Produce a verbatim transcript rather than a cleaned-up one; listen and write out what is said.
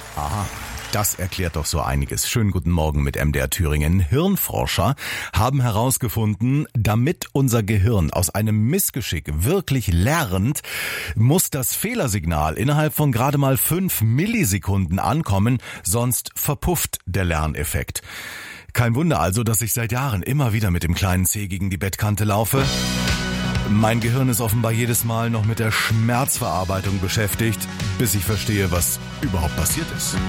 Aha. Das erklärt doch so einiges. Schönen guten Morgen mit M D R Thüringen. Hirnforscher haben herausgefunden, damit unser Gehirn aus einem Missgeschick wirklich lernt, muss das Fehlersignal innerhalb von gerade mal fünf Millisekunden ankommen, sonst verpufft der Lerneffekt. Kein Wunder also, dass ich seit Jahren immer wieder mit dem kleinen Zeh gegen die Bettkante laufe. Mein Gehirn ist offenbar jedes Mal noch mit der Schmerzverarbeitung beschäftigt, bis ich verstehe, was überhaupt passiert ist.